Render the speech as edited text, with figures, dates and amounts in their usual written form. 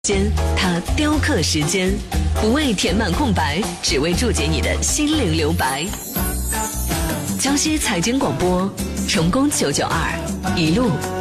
间，它雕刻时间，不为填满空白，只为注解你的心灵留白。江西财经广播，成功992，一路